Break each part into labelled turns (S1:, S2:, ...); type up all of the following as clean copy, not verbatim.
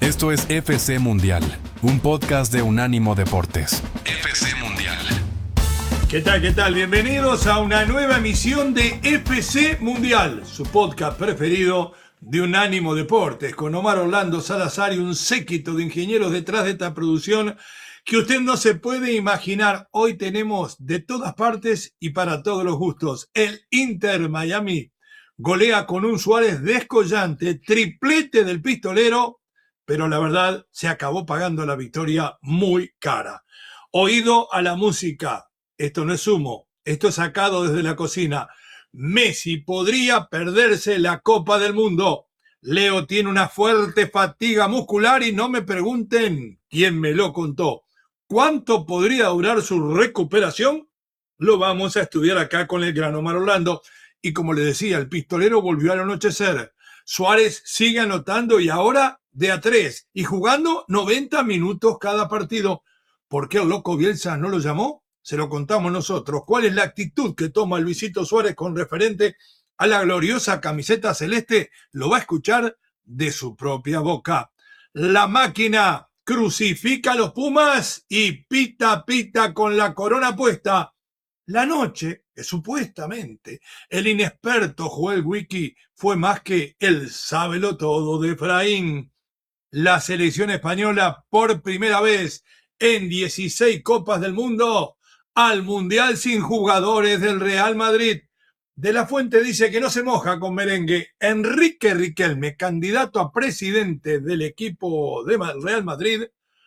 S1: Esto es FC Mundial, un podcast de Unánimo Deportes. FC Mundial.
S2: ¿Qué tal? ¿Qué tal? Bienvenidos a una nueva emisión de FC Mundial, su podcast preferido de Unánimo Deportes, con Omar Orlando Salazar y un séquito de ingenieros detrás de esta producción que usted no se puede imaginar. Hoy tenemos de todas partes y para todos los gustos. El Inter Miami golea con un Suárez descollante, triplete del pistolero, pero la verdad se acabó pagando la victoria muy cara. Oído a la música. Esto no es humo, esto es sacado desde la cocina. Messi podría perderse la Copa del Mundo. Leo tiene una fuerte fatiga muscular y no me pregunten quién me lo contó. ¿Cuánto podría durar su recuperación? Lo vamos a estudiar acá con el gran Omar Orlando. Y como le decía, el pistolero volvió al anochecer. Suárez sigue anotando y ahora de a 3 y jugando 90 minutos cada partido. ¿Por qué el loco Bielsa no lo llamó? Se lo contamos nosotros. ¿Cuál es la actitud que toma Luisito Suárez con referente a la gloriosa camiseta celeste? Lo va a escuchar de su propia boca. La máquina crucifica a los Pumas y pita con la corona puesta. La noche, que supuestamente el inexperto Joel Wiki fue más que el sábelo-todo de Efraín. La selección española por primera vez en 16 Copas del Mundo al Mundial sin jugadores del Real Madrid. De la Fuente dice que no se moja con merengue. Enrique Riquelme, candidato a presidente del equipo de Real Madrid,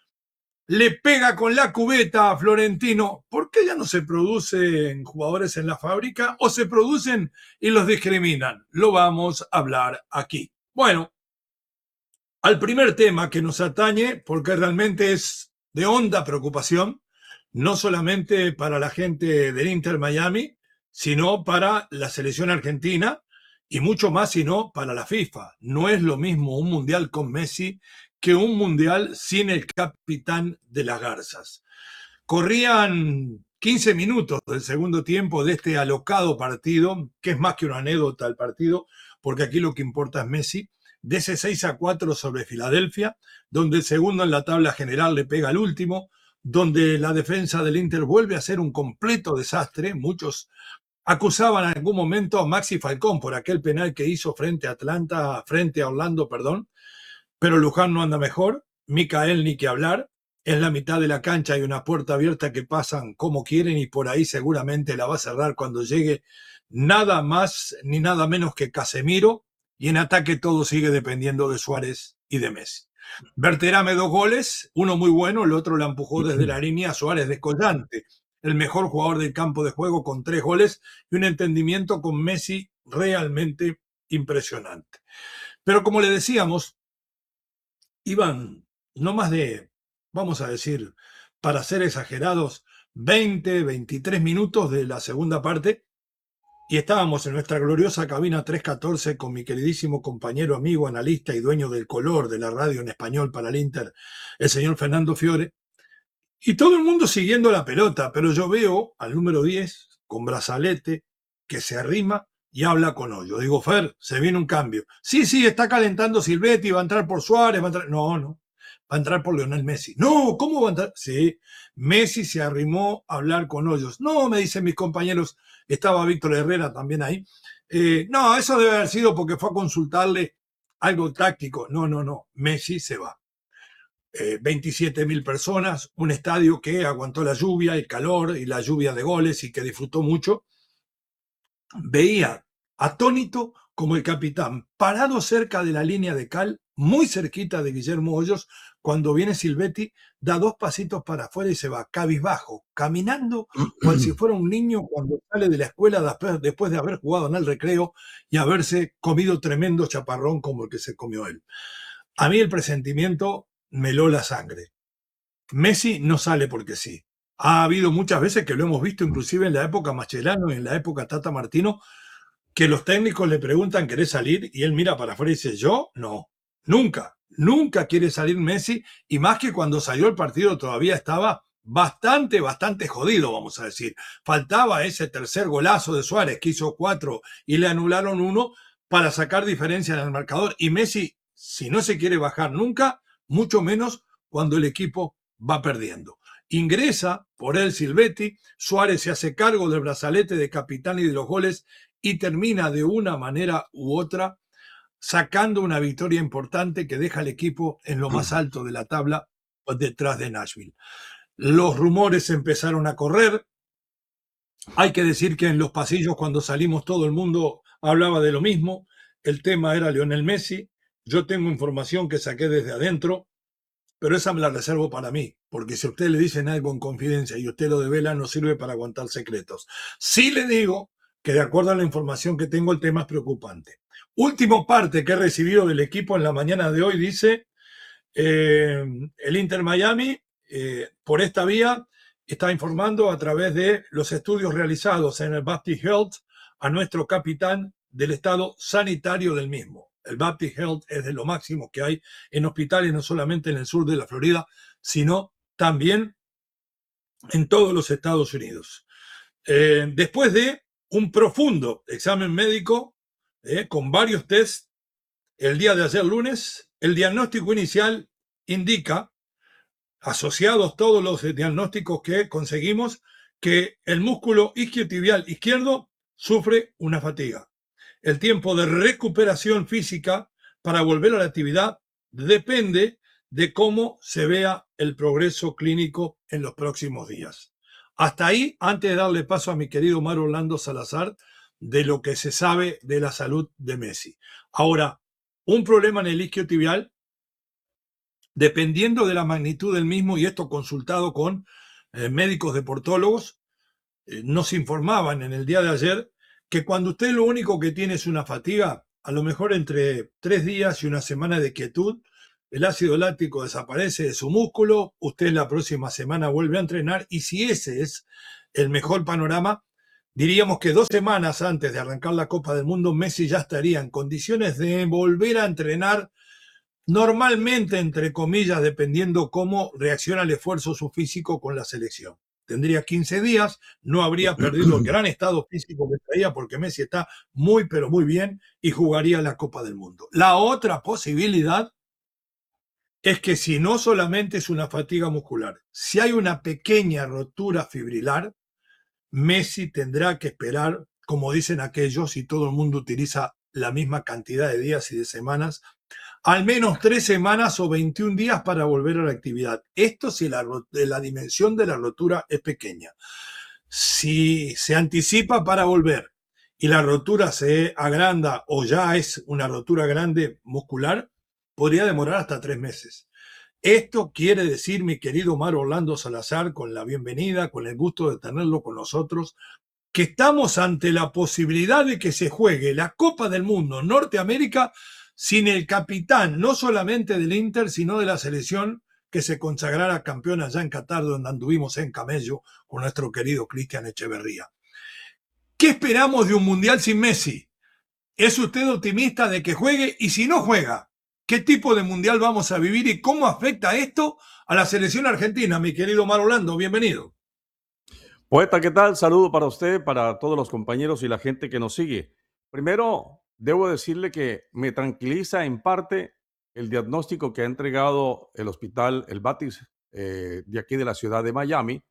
S2: le pega con la cubeta a Florentino. ¿Por qué ya no se producen jugadores en la fábrica o se producen y los discriminan? Lo vamos a hablar aquí. Bueno, al primer tema que nos atañe, porque realmente es de honda preocupación, no solamente para la gente del Inter Miami, sino para la selección argentina y mucho más, sino para la FIFA. No es lo mismo un mundial con Messi que un mundial sin el capitán de las Garzas. Corrían 15 minutos del segundo tiempo de este alocado partido, que es más que una anécdota el partido, porque aquí lo que importa es Messi, de ese 6-4 sobre Filadelfia, donde el segundo en la tabla general le pega al último, donde la defensa del Inter vuelve a ser un completo desastre. Muchos acusaban en algún momento a Maxi Falcón por aquel penal que hizo frente a Orlando, pero Luján no anda mejor, Michael ni que hablar, es la mitad de la cancha y una puerta abierta que pasan como quieren y por ahí seguramente la va a cerrar cuando llegue nada más ni nada menos que Casemiro, y en ataque todo sigue dependiendo de Suárez y de Messi. Berterame 2 goles, uno muy bueno, el otro la empujó desde la línea Suárez descollante, el mejor jugador del campo de juego con 3 goles y un entendimiento con Messi realmente impresionante. Pero como le decíamos, iban no más de, vamos a decir, para ser exagerados, 20, 23 minutos de la segunda parte y estábamos en nuestra gloriosa cabina 314 con mi queridísimo compañero, amigo, analista y dueño del color de la radio en español para el Inter, el señor Fernando Fiore, y todo el mundo siguiendo la pelota, pero yo veo al número 10 con brazalete que se arrima y habla con Hoyo. Digo, Fer, se viene un cambio. Sí, está calentando Silvetti, va a entrar por Suárez, va a entrar... No, va a entrar por Lionel Messi. No, ¿cómo va a entrar? Sí, Messi se arrimó a hablar con Hoyos. No, me dicen mis compañeros, estaba Víctor Herrera también ahí. No, eso debe haber sido porque fue a consultarle algo táctico. No, Messi se va. 27.000 personas, un estadio que aguantó la lluvia, el calor y la lluvia de goles y que disfrutó mucho. Veía atónito como el capitán parado cerca de la línea de cal, muy cerquita de Guillermo Hoyos, cuando viene Silvetti, da 2 pasitos para afuera y se va, cabizbajo, caminando, cual si fuera un niño cuando sale de la escuela después de haber jugado en el recreo y haberse comido tremendo chaparrón como el que se comió él. A mí el presentimiento me heló la sangre. Messi no sale porque sí. Ha habido muchas veces que lo hemos visto, inclusive en la época Mascherano y en la época Tata Martino, que los técnicos le preguntan, ¿querés salir? Y él mira para afuera y dice, yo no, nunca quiere salir Messi, y más que cuando salió el partido todavía estaba bastante jodido, vamos a decir. Faltaba ese tercer golazo de Suárez que hizo 4 y le anularon 1 para sacar diferencia en el marcador. Y Messi, si no se quiere bajar nunca, mucho menos cuando el equipo va perdiendo. Ingresa por él Silvetti, Suárez se hace cargo del brazalete de capitán y de los goles y termina de una manera u otra sacando una victoria importante que deja al equipo en lo más alto de la tabla detrás de Nashville. Los rumores empezaron a correr. Hay que decir que en los pasillos cuando salimos todo el mundo hablaba de lo mismo. El tema era Lionel Messi. Yo tengo información que saqué desde adentro, pero esa me la reservo para mí, porque si a usted le dicen algo en confidencia y usted lo devela, no sirve para aguantar secretos. Sí le digo que de acuerdo a la información que tengo, el tema es preocupante. Último parte que he recibido del equipo en la mañana de hoy dice, el Inter Miami, por esta vía, está informando a través de los estudios realizados en el Baptist Health a nuestro capitán del estado sanitario del mismo. El Baptist Health es de lo máximo que hay en hospitales, no solamente en el sur de la Florida, sino también en todos los Estados Unidos. Después de un profundo examen médico con varios tests, el día de ayer lunes, el diagnóstico inicial indica, asociados todos los diagnósticos que conseguimos, que el músculo isquiotibial izquierdo sufre una fatiga. El tiempo de recuperación física para volver a la actividad depende de cómo se vea el progreso clínico en los próximos días. Hasta ahí, antes de darle paso a mi querido Omar Orlando Salazar, de lo que se sabe de la salud de Messi. Ahora, un problema en el isquiotibial, dependiendo de la magnitud del mismo, y esto consultado con médicos deportólogos, nos informaban en el día de ayer que cuando usted lo único que tiene es una fatiga, a lo mejor entre 3 días y una semana de quietud, el ácido láctico desaparece de su músculo, usted la próxima semana vuelve a entrenar y si ese es el mejor panorama, diríamos que 2 semanas antes de arrancar la Copa del Mundo, Messi ya estaría en condiciones de volver a entrenar normalmente, entre comillas, dependiendo cómo reacciona el esfuerzo su físico con la selección. Tendría 15 días, no habría perdido el gran estado físico que traía porque Messi está muy, pero muy bien y jugaría la Copa del Mundo. La otra posibilidad es que si no solamente es una fatiga muscular, si hay una pequeña rotura fibrilar, Messi tendrá que esperar, como dicen aquellos, y todo el mundo utiliza la misma cantidad de días y de semanas, al menos 3 semanas o 21 días para volver a la actividad. Esto si la dimensión de la rotura es pequeña. Si se anticipa para volver y la rotura se agranda o ya es una rotura grande muscular, podría demorar hasta 3 meses. Esto quiere decir, mi querido Omar Orlando Salazar, con la bienvenida, con el gusto de tenerlo con nosotros, que estamos ante la posibilidad de que se juegue la Copa del Mundo Norteamérica sin el capitán, no solamente del Inter, sino de la selección que se consagrara campeona allá en Qatar, donde anduvimos en camello con nuestro querido Cristian Echeverría. ¿Qué esperamos de un mundial sin Messi? ¿Es usted optimista de que juegue? Y si no juega, ¿qué tipo de mundial vamos a vivir y cómo afecta esto a la selección argentina? Mi querido Omar Orlando, bienvenido.
S3: Poeta, ¿qué tal? Saludo para usted, para todos los compañeros y la gente que nos sigue. Primero, debo decirle que me tranquiliza en parte el diagnóstico que ha entregado el hospital, el Baptist, de aquí de la ciudad de Miami,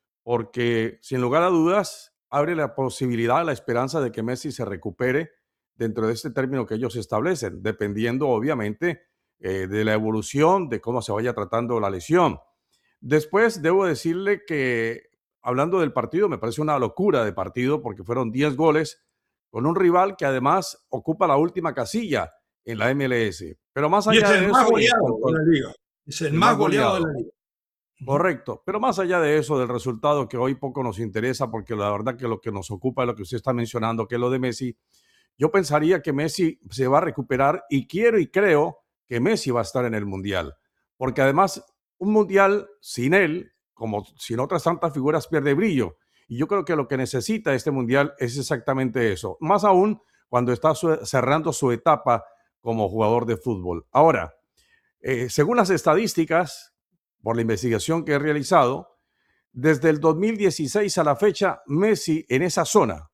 S3: porque sin lugar a dudas abre la posibilidad, la esperanza de que Messi se recupere dentro de este término que ellos establecen, dependiendo obviamente de la evolución, de cómo se vaya tratando la lesión. Después, debo decirle que, hablando del partido, me parece una locura de partido porque fueron 10 goles con un rival que además ocupa la última casilla en la MLS. Pero más
S2: Y es
S3: allá de
S2: el más
S3: eso,
S2: goleado de la liga. Es el más goleado de la liga.
S3: Correcto. Pero más allá de eso, del resultado que hoy poco nos interesa, porque la verdad que lo que nos ocupa es lo que usted está mencionando, que es lo de Messi, yo pensaría que Messi se va a recuperar y quiero y creo que Messi va a estar en el Mundial. Porque además, un Mundial sin él, como sin otras tantas figuras, pierde brillo. Y yo creo que lo que necesita este Mundial es exactamente eso. Más aún cuando está cerrando su etapa como jugador de fútbol. Ahora, según las estadísticas, por la investigación que he realizado, desde el 2016 a la fecha, Messi en esa zona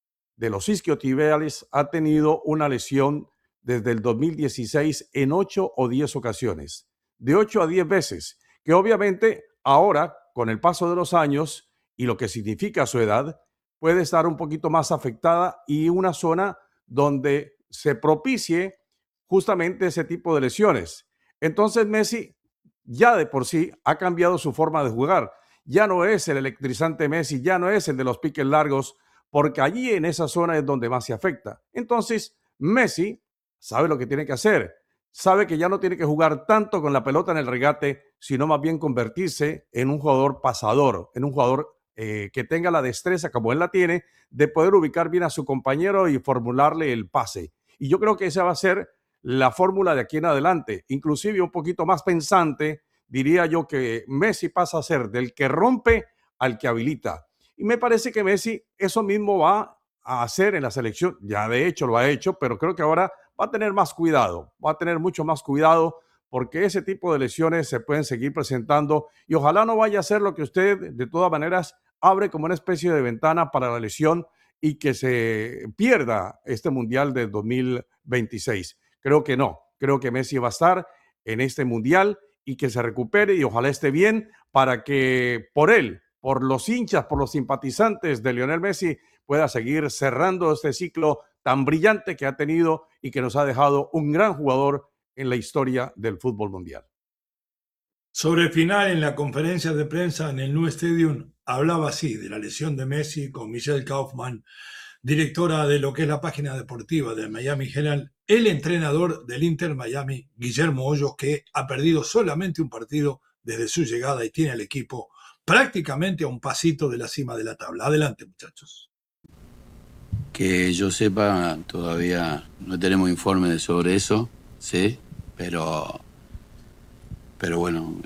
S3: de los isquiotibiales ha tenido una lesión desde el 2016 en 8 o 10 ocasiones. de 8 a 10 veces, que obviamente ahora, con el paso de los años y lo que significa su edad, puede estar un poquito más afectada y una zona donde se propicie justamente ese tipo de lesiones. Entonces Messi ya de por sí ha cambiado su forma de jugar. Ya no es el electrizante Messi, ya no es el de los piques largos, porque allí en esa zona es donde más se afecta. Entonces Messi sabe lo que tiene que hacer, sabe que ya no tiene que jugar tanto con la pelota en el regate, sino más bien convertirse en un jugador pasador, en un jugador que tenga la destreza, como él la tiene, de poder ubicar bien a su compañero y formularle el pase. Y yo creo que esa va a ser la fórmula de aquí en adelante. Inclusive un poquito más pensante, diría yo que Messi pasa a ser del que rompe al que habilita. Y me parece que Messi eso mismo va a hacer en la selección. Ya de hecho lo ha hecho, pero creo que ahora va a tener más cuidado, va a tener mucho más cuidado porque ese tipo de lesiones se pueden seguir presentando y ojalá no vaya a ser lo que usted de todas maneras abre como una especie de ventana para la lesión y que se pierda este Mundial de 2026. Creo que no, creo que Messi va a estar en este Mundial y que se recupere y ojalá esté bien para que por él, por los hinchas, por los simpatizantes de Lionel Messi, pueda seguir cerrando este ciclo tan brillante que ha tenido y que nos ha dejado un gran jugador en la historia del fútbol mundial.
S2: Sobre el final, en la conferencia de prensa en el Nou Stadium, hablaba así de la lesión de Messi con Michelle Kaufman, directora de lo que es la página deportiva de Miami Herald, el entrenador del Inter Miami, Guillermo Hoyos, que ha perdido solamente un partido desde su llegada y tiene al equipo prácticamente a un pasito de la cima de la tabla. Adelante, muchachos.
S4: Que yo sepa, todavía no tenemos informe sobre eso, sí, pero bueno,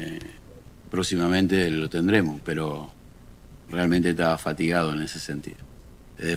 S4: próximamente lo tendremos, pero realmente estaba fatigado en ese sentido.